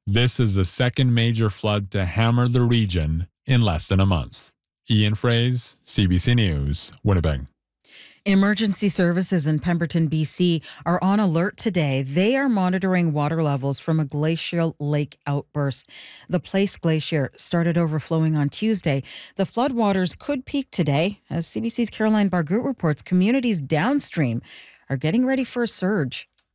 This is the second major flood to hammer the region in less than a month. Ian Fraze, CBC News, Winnipeg. Emergency services in Pemberton, BC are on alert today. They are monitoring water levels from a glacial lake outburst. The Place Glacier started overflowing on Tuesday. The floodwaters could peak today. As CBC's Caroline Bargut reports, communities downstream are getting ready for a surge.